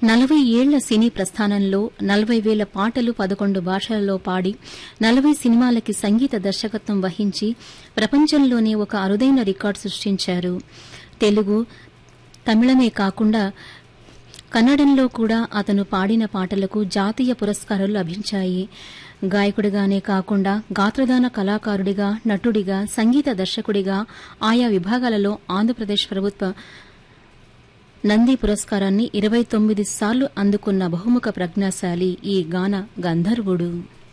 40 ఏళ్ల సినీ ప్రస్థానంలో 40,000 పాటలు 11 భాషలలో పాడి 40 సినిమాలకి సంగీత దర్శకత్వం వహించి ప్రపంచంలోనే ఒక అరుదైన రికార్డు సృష్టించారు. తెలుగు, తమిళమే కాకుండా కన్నడంలో కూడా అతను పాడిన పాటలకు జాతీయ పురస్కారాలు లభించాయి. గాయకుడిగానే కాకుండా గాత్రదాన కళాకారుడిగా, నటుడిగా, సంగీత దర్శకుడిగా ఆయా విభాగాలలో ఆంధ్రప్రదేశ్ ప్రభుత్వ నంది పురస్కారాన్ని 29 సార్లు అందుకున్న బహుముఖ ప్రజ్ఞాశాలి ఈ గాన గంధర్వుడు.